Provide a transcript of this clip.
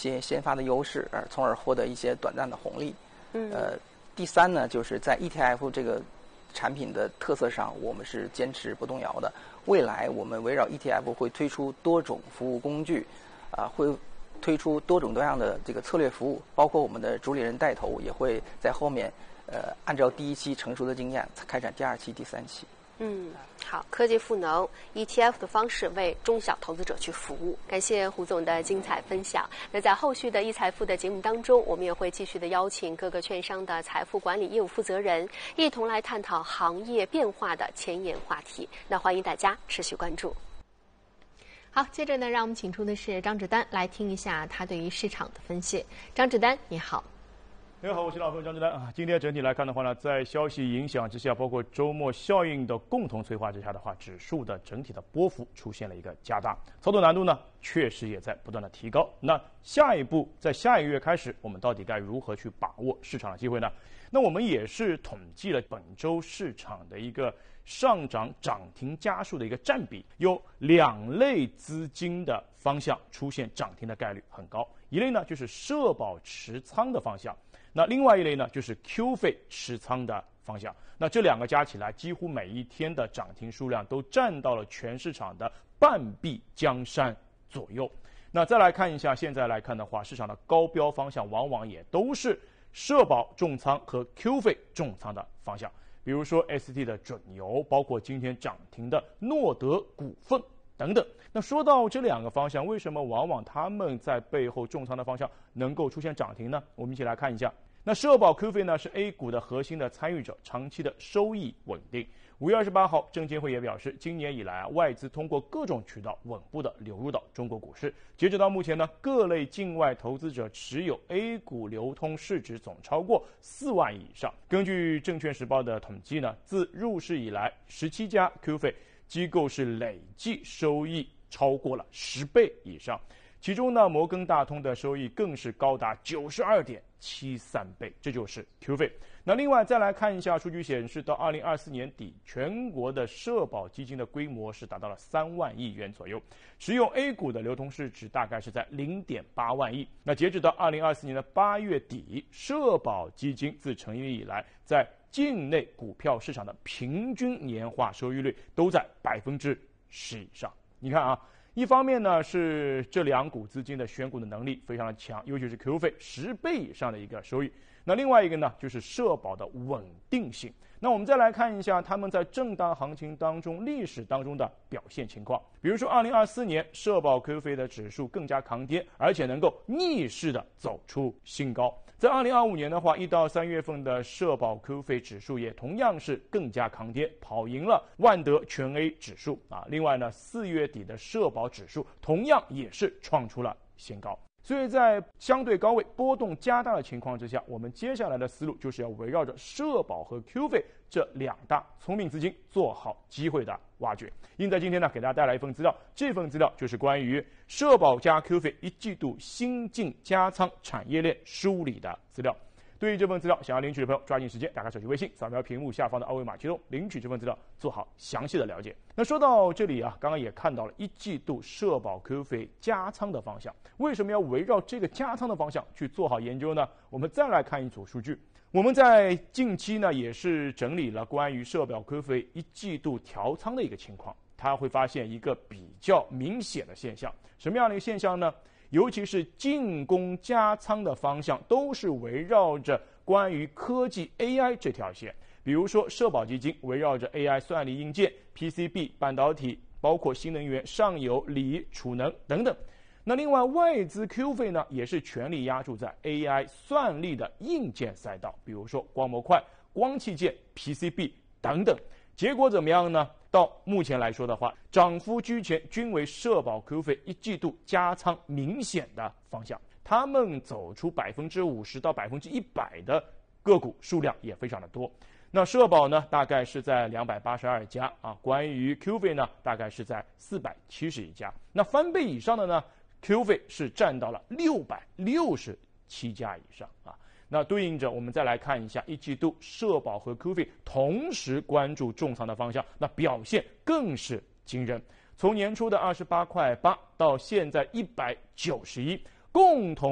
些先发的优势，从而获得一些短暂的红利。第三呢，就是在 ETF 这个产品的特色上，我们是坚持不动摇的。未来我们围绕 ETF 会推出多种服务工具，会推出多种多样的这个策略服务，包括我们的主理人带头也会在后面，按照第一期成熟的经验开展第二期、第三期。 好，科技赋能 ETF 的方式为中小投资者去服务。感谢胡总的精彩分享。那在后续的易财富的节目当中，我们也会继续的邀请各个券商的财富管理业务负责人，一同来探讨行业变化的前沿话题。那欢迎大家持续关注。好，接着呢，让我们请出的是张志丹来听一下他对于市场的分析。张志丹，你好。 你好，我是老朋友张志丹啊。今天整体来看的话呢，在消息影响之下，包括周末效应的共同催化之下的话，指数的整体的波幅出现了一个加大，操作难度呢确实也在不断的提高。那下一步，在下一个月开始，我们到底该如何去把握市场的机会呢？那我们也是统计了本周市场的一个上涨涨停家数的一个占比，有2类资金的方向出现涨停的概率很高，一类呢就是社保持仓的方向。那另外一类呢，就是 Q 费持仓的方向。那这2个加起来，几乎每一天的涨停数量都占到了全市场的半壁江山左右。那再来看一下，现在来看的话，市场的高标方向往往也都是社保重仓和 Q 费重仓的方向。比如说 ST 的准油，包括今天涨停的诺德股份等等。那说到这2个方向，为什么往往他们在背后重仓的方向能够出现涨停呢？我们一起来看一下。那社保 Q 费呢是 A 股的核心的参与者，长期的收益稳定。5月28号，证监会也表示，今年以来外资通过各种渠道稳步的流入到中国股市。截止到目前呢，各类境外投资者持有 A 股流通市值总超过4万亿以上。根据证券时报的统计呢，自入市以来，17家 Q 费机构是累计收益超过了10倍以上。其中呢，摩根大通的收益更是高达92.73倍，这就是 Q 费。那另外再来看一下数据显示，到2024年底，全国的社保基金的规模是达到了3万亿元左右，持有 A 股的流通市值大概是在0.8万亿。那截止到2024年的8月底，社保基金自成立以来，在境内股票市场的平均年化收益率都在10%以上。你看啊，一方面呢是这2股资金的选股的能力非常的强，尤其是 Q 费10倍以上的一个收益。那另外一个呢就是社保的稳定性。那我们再来看一下他们在震荡行情当中历史当中的表现情况。比如说2024年社保 Q 费的指数更加抗跌，而且能够逆势的走出新高。在2025年的话，1到3月份的社保 Q 费指数也同样是更加抗跌，跑赢了万德全 A 指数啊。另外呢，4月底的社保指数同样也是创出了新高。所以在相对高位波动加大的情况之下，我们接下来的思路就是要围绕着社保和 Q 费这2大聪明资金做好机会的挖掘。因在今天呢，给大家带来一份资料，这份资料就是关于社保加 Q 费1季度新进加仓产业链梳理的资料。对于这份资料，想要领取的朋友，抓紧时间打开手机微信，扫描屏幕下方的2维码启动，领取这份资料，做好详细的了解。那说到这里啊，刚刚也看到了1季度社保 Q 费加仓的方向。为什么要围绕这个加仓的方向去做好研究呢？我们再来看一组数据。我们在近期呢，也是整理了关于社保 Q 费1季度调仓的一个情况。它会发现一个比较明显的现象，什么样的一个现象呢？尤其是进攻加仓的方向都是围绕着关于科技 AI 这条线。比如说社保基金围绕着 AI 算力硬件、 PCB 半导体，包括新能源、上游、锂、储能等等。那另外外资 Q 费呢，也是全力压注在 AI 算力的硬件赛道，比如说光模块、光器件、PCB 等等。结果怎么样呢？到目前来说的话，涨幅居前，均为社保 Q 费1季度加仓明显的方向。他们走出50%到100%的个股数量也非常的多。那社保呢，大概是在282家啊，关于 Q 费呢，大概是在471家。那翻倍以上的呢， Q 费是占到了667家以上啊。那对应着我们再来看一下1季度社保和 Q 费同时关注重仓的方向，那表现更是惊人。从年初的28.8块到现在191，共同